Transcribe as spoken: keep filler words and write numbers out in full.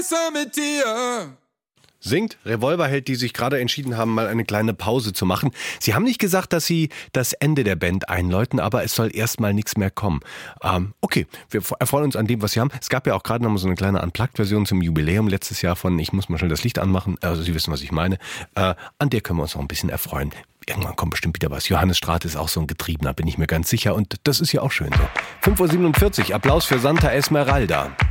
mit dir. Singt Revolverheld, die sich gerade entschieden haben, mal eine kleine Pause zu machen. Sie haben nicht gesagt, dass sie das Ende der Band einläuten, aber es soll erstmal nichts mehr kommen. Ähm, okay, wir erfreuen uns an dem, was Sie haben. Es gab ja auch gerade noch mal so eine kleine Unplugged-Version zum Jubiläum letztes Jahr von Ich muss mal schnell das Licht anmachen. Also Sie wissen, was ich meine. Äh, an der können wir uns noch ein bisschen erfreuen. Irgendwann kommt bestimmt wieder was. Johannes Straat ist auch so ein Getriebener, bin ich mir ganz sicher. Und das ist ja auch schön so. fünf Uhr siebenundvierzig, Applaus für Santa Esmeralda.